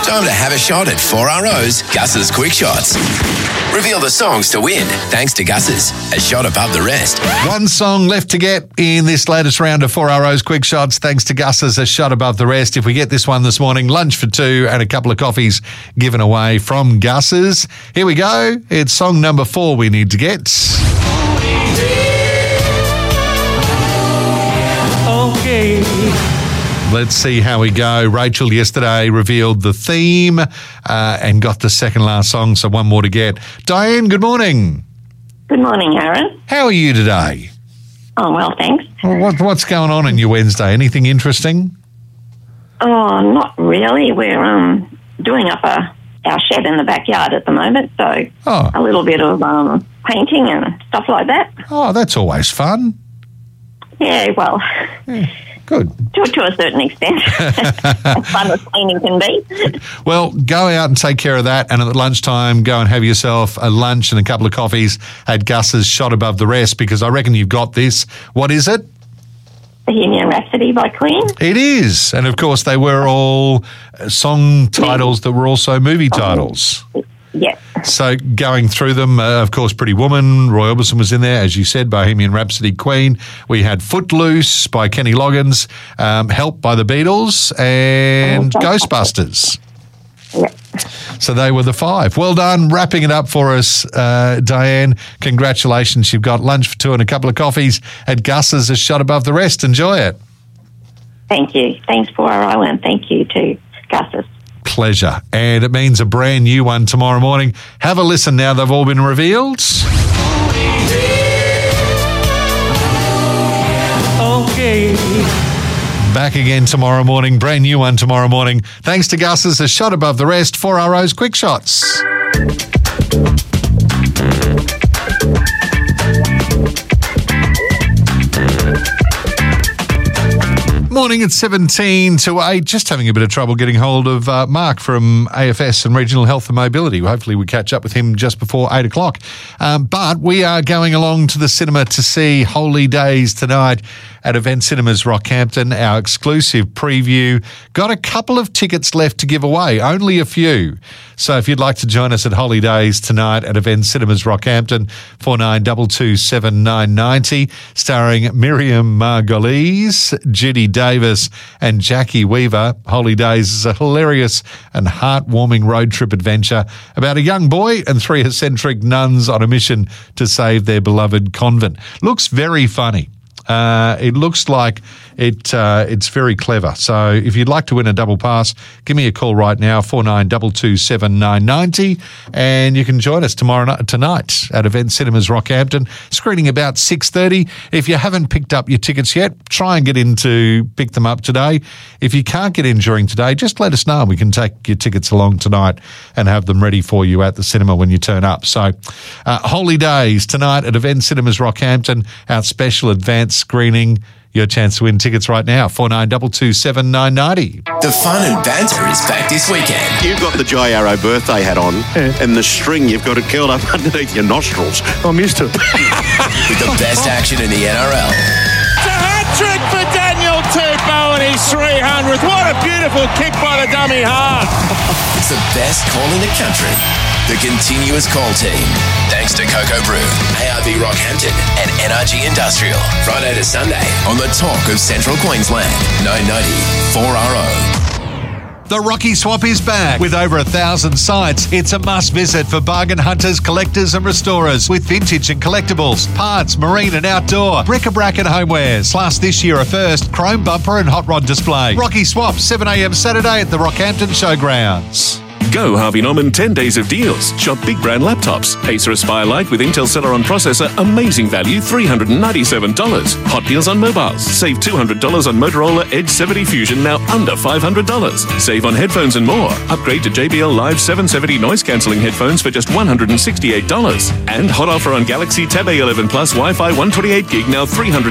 Time to have a shot at 4RO's Gus's Quick Shots. Reveal the songs to win, thanks to Gus's, a shot above the rest. One song left to get in this latest round of 4RO's Quick Shots, thanks to Gus's, a shot above the rest. If we get this one this morning, lunch for two and a couple of coffees given away from Gus's. Here we go. It's song number 4 we need to get. Okay. Let's see how we go. Rachel yesterday revealed the theme and got the second last song, so one more to get. Diane, good morning. Good morning, Aaron. How are you today? Oh, well, thanks. What's going on in your Wednesday? Anything interesting? Oh, not really. We're doing up our shed in the backyard at the moment, so a little bit of painting and stuff like that. Oh, that's always fun. Yeah, well... Yeah. Good. To a certain extent. As fun as cleaning can be. Well, go out and take care of that, and at lunchtime, go and have yourself a lunch and a couple of coffees at Gus's, shot above the rest, because I reckon you've got this. What is it? Bohemian Rhapsody by Queen. It is. And, of course, they were all song titles that were also movie titles. Yeah. So going through them, of course, Pretty Woman, Roy Orbison was in there, as you said, Bohemian Rhapsody, Queen. We had Footloose by Kenny Loggins, Help by the Beatles, and Ghostbusters. Yeah. So they were the 5. Well done. Wrapping it up for us, Diane. Congratulations. You've got lunch for two and a couple of coffees at Gus's, a shot above the rest. Enjoy it. Thank you. Thanks, 4RO, and thank you to Gus's. Pleasure. And it means a brand new one tomorrow morning. Have a listen now. They've all been revealed. Okay. Back again tomorrow morning. Brand new one tomorrow morning. Thanks to Gus's, a shot above the rest. 4RO's Quick Shots. Morning, it's 17 to 8. Just having a bit of trouble getting hold of Mark from AFS and Regional Health and Mobility. Hopefully we catch up with him just before 8 o'clock. But we are going along to the cinema to see Holy Days tonight at Event Cinemas Rockhampton, our exclusive preview. Got a couple of tickets left to give away, only a few. So if you'd like to join us at Holy Days tonight at Event Cinemas Rockhampton, 49227990, starring Miriam Margolyes, Judy Davis and Jackie Weaver. Holy Days is a hilarious and heartwarming road trip adventure about a young boy and 3 eccentric nuns on a mission to save their beloved convent. Looks very funny. It looks like it's very clever. So if you'd like to win a double pass, give me a call right now, 49227990, and you can join us tonight at Event Cinemas Rockhampton, screening about 6:30. If you haven't picked up your tickets yet, try and get in to pick them up today. If you can't get in during today, just let us know and we can take your tickets along tonight and have them ready for you at the cinema when you turn up. So Holy Days tonight at Event Cinemas Rockhampton, our special advanced screening. Your chance to win tickets right now, 49227990. The fun and banter is back this weekend. You've got the Jai Arrow birthday hat on, and the string you've got it curled up underneath your nostrils. I'm used to it. With the best action in the NRL. It's a hat-trick for Daniel Tupou and his 300th. What a beautiful kick by the dummy half. It's the best call in the country. The continuous call team. Thanks to Cocoa Brew, ARB Rockhampton and NRG Industrial. Friday to Sunday on the talk of Central Queensland. 990 4RO. The Rocky Swap is back with over 1,000 sites. It's a must visit for bargain hunters, collectors and restorers with vintage and collectibles, parts, marine and outdoor, bric-a-brac and homewares. Plus this year a first, chrome bumper and hot rod display. Rocky Swap, 7 a.m. Saturday at the Rockhampton Showgrounds. Go Harvey Norman 10 days of deals. Shop big brand laptops. Acer Aspire Lite with Intel Celeron processor. Amazing value, $397. Hot deals on mobiles. Save $200 on Motorola Edge 70 Fusion, now under $500. Save on headphones and more. Upgrade to JBL Live 770 noise cancelling headphones for just $168. And hot offer on Galaxy Tab A11 Plus Wi-Fi 128 gig, now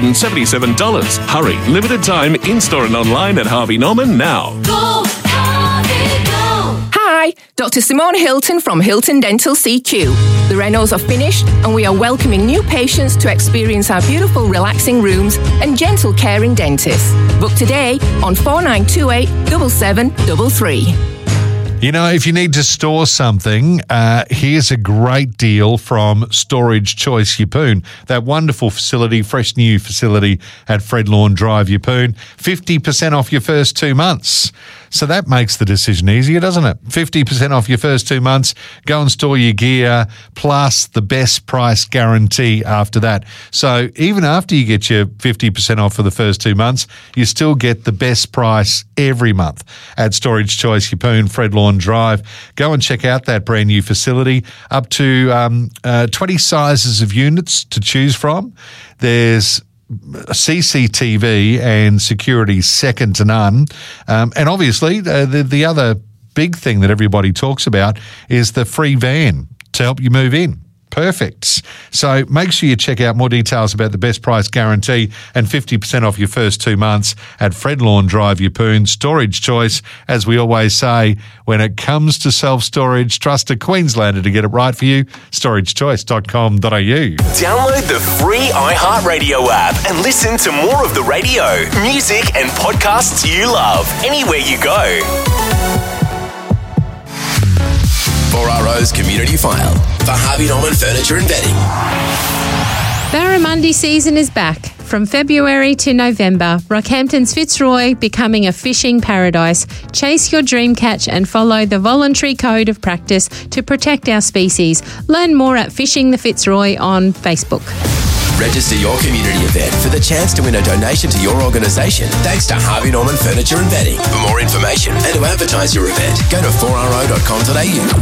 $377. Hurry, limited time, in-store and online at Harvey Norman now. Go, Harvey, go. Hi, Dr. Simone Hilton from Hilton Dental CQ. The renos are finished and we are welcoming new patients to experience our beautiful relaxing rooms and gentle caring dentists. Book today on 4928 7733. You know, if you need to store something, here's a great deal from Storage Choice Yeppoon. That wonderful facility, fresh new facility at Fred Lawn Drive, Yeppoon. 50% off your first 2 months. So that makes the decision easier, doesn't it? 50% off your first 2 months. Go and store your gear, plus the best price guarantee after that. So even after you get your 50% off for the first 2 months, you still get the best price every month at Storage Choice Yeppoon, Fred Lawn Drive. Go and check out that brand new facility. Up to 20 sizes of units to choose from. There's CCTV and security second to none. And obviously, the other big thing that everybody talks about is the free van to help you move in. Perfect. So make sure you check out more details about the best price guarantee and 50% off your first 2 months at Fred Lawn Drive, Yeppoon. Storage Choice, as we always say, when it comes to self-storage, trust a Queenslander to get it right for you. StorageChoice.com.au. Download the free iHeartRadio app and listen to more of the radio, music and podcasts you love anywhere you go. 4RO's Community File for Harvey Norman Furniture and Bedding. Barramundi season is back. From February to November, Rockhampton's Fitzroy becoming a fishing paradise. Chase your dream catch and follow the voluntary code of practice to protect our species. Learn more at Fishing the Fitzroy on Facebook. Register your community event for the chance to win a donation to your organisation thanks to Harvey Norman Furniture and Bedding. For more information and to advertise your event, go to 4ro.com.au.